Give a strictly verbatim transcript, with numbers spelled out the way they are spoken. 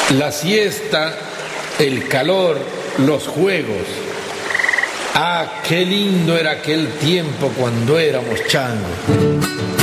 La siesta, el calor, los juegos. Ah, qué lindo era aquel tiempo cuando éramos changos.